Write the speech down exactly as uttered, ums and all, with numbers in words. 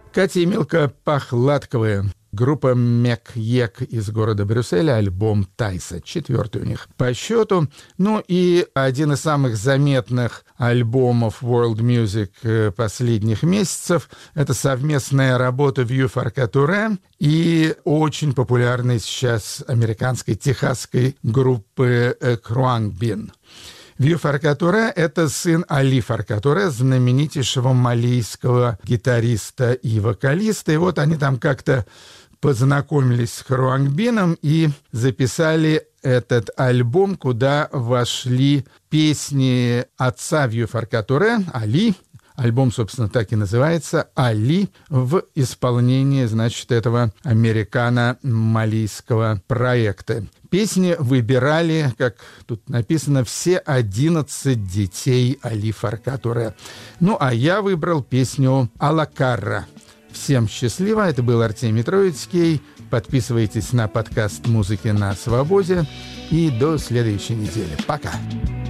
Катя и Милка Похладковые. Группа Мек-Ек из города Брюсселя, альбом Тайса, четвертый у них по счету. Ну и один из самых заметных альбомов World Music последних месяцев — это совместная работа Vieux Farka и очень популярной сейчас американской техасской группы Khruangbin. Vieux Farka — это сын Али Фарка, знаменитейшего малийского гитариста и вокалиста. И вот они там как-то познакомились с Khruangbin и записали этот альбом, куда вошли песни отца Vieux Farka, Али. Альбом, собственно, так и называется «Али» в исполнении, значит, этого американо-малийского проекта. Песни выбирали, как тут написано, все одиннадцать детей Али Фарка. Ну, а я выбрал песню «Алакарра». Всем счастливо. Это был Артемий Троицкий. Подписывайтесь на подкаст «Музыки на свободе». И до следующей недели. Пока.